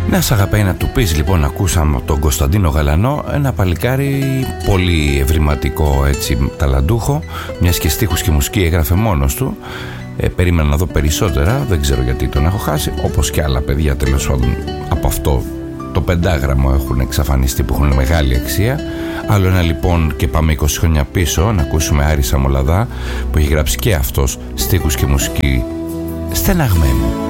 Να σ' αγαπάει να του πεις, λοιπόν, ακούσαμε τον Κωνσταντίνο Γαλανό, ένα παλικάρι πολύ ευρηματικό, έτσι, ταλαντούχο, μιας και στίχους και μουσική έγραφε μόνος του. Περίμενα να δω περισσότερα, δεν ξέρω γιατί τον έχω χάσει, όπως και άλλα παιδιά τέλος πάντων από αυτό το πεντάγραμμο έχουν εξαφανιστεί, που έχουν μεγάλη αξία. Άλλο ένα λοιπόν, και πάμε 20 χρόνια πίσω, να ακούσουμε Άρη Σαμολαδά, που έχει γράψει και αυτός στίχους και μουσική στεναγμένη.